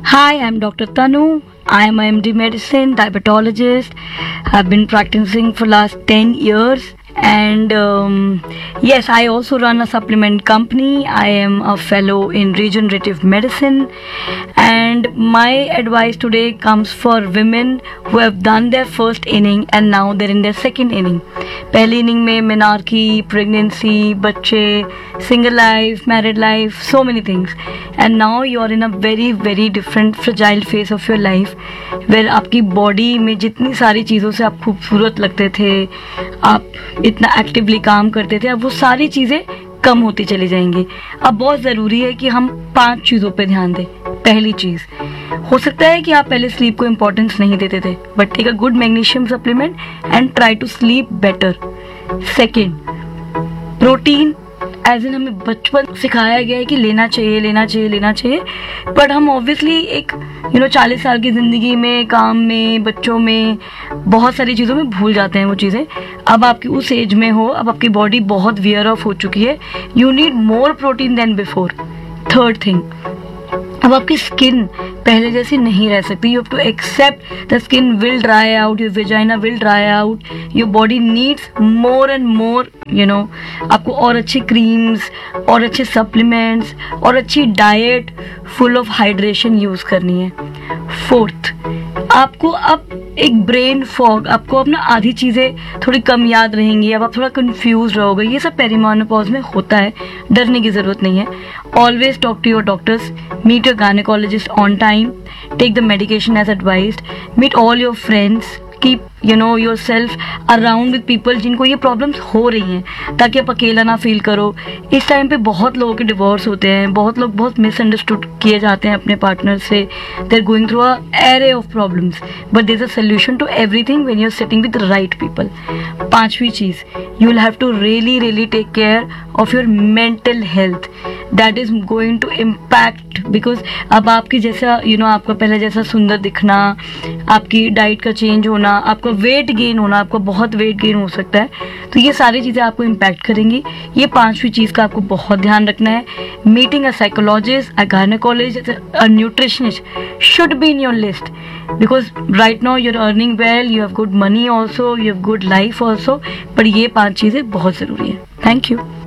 Hi, I'm Dr. Tanu. I am a MD medicine diabetologist. I've been practicing for last 10 years, and yes, I also run a supplement company. I am a fellow in regenerative medicine, and my advice today comes for women who have done their first inning and now they're in their second inning. पहली inning में menarche, pregnancy, बच्चे, single life, married life, so many things, and now you are in a very very different fragile phase of your life where आपकी body में जितनी सारी चीज़ों से आप खूबसूरत लगते थे, आप इतना एक्टिवली काम करते थे, अब वो सारी चीज़ें कम होती चली जाएंगी. अब बहुत ज़रूरी है कि हम 5 चीज़ों पे ध्यान दें. पहली चीज़, हो सकता है कि आप पहले स्लीप को इम्पोर्टेंस नहीं देते थे, but take a good magnesium supplement and try to sleep better. Second, protein as in हमें बचपन सिखाया गया है कि लेना चाहिए लेना चाहिए लेना चाहिए, बट हम ऑब्वियसली एक 40 साल की ज़िंदगी में, काम में, बच्चों में, बहुत सारी चीज़ों में भूल जाते हैं वो चीज़ें. अब आपकी उस एज में हो, अब आपकी बॉडी बहुत वियर ऑफ हो चुकी है, you need more protein then before. Third thing, अब आपकी स्किन पहले जैसी नहीं रह सकती. You have to accept the skin will dry out, your vagina will dry out, your body needs more and more. आपको और अच्छी क्रीम्स और अच्छे सप्लीमेंट्स और अच्छी diet full of hydration use करनी है. फोर्थ, आपको अब एक ब्रेन फॉग, आपको अपना आधी चीज़ें थोड़ी कम याद रहेंगी, अब आप थोड़ा कंफ्यूज रहोगे. ये सब पेरीमेनोपॉज में होता है, डरने की ज़रूरत नहीं है. Always talk to your doctors, meet your gynaecologist on time, take the medication as advised, meet all your friends, keep your self around with people जिनको ये प्रॉब्लम्स हो रही हैं, ताकि आप अकेला ना फील करो. इस टाइम पे बहुत लोगों के डिवोर्स होते हैं, बहुत लोग बहुत मिसअंडरस्टूड किए जाते हैं अपने पार्टनर से. They are going through a array of problems, but there is a solution to everything when you are sitting with the right people. पांचवी चीज़, you will have to really take care of your mental health. That is going to impact, because अब आपकी जैसा आपका पहले जैसा सुंदर दिखना, आपकी डाइट का चेंज होना, आपका वेट गेन होना, आपका बहुत वेट गेन हो सकता है, तो ये सारी चीज़ें आपको इम्पैक्ट करेंगी. ये पांचवी चीज़ का आपको बहुत ध्यान रखना है. Meeting a psychologist, a gynaecologist, a nutritionist should be in your list, because right now you are earning well, you have good money also, you have good life also, but ये 5 चीज़ें बहुत ज़रूरी है. Thank you.